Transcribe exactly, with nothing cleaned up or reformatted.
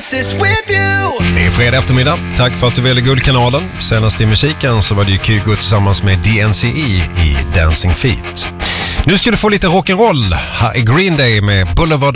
promises with you. Det är fredag eftermiddag. Tack för att du väljer Guldkanalen. Senast i musiken så var det ju Kygo tillsammans med D N C E i Dancing Feet. Nu ska du få lite rock'n'roll. Här är Green Day med Boulevard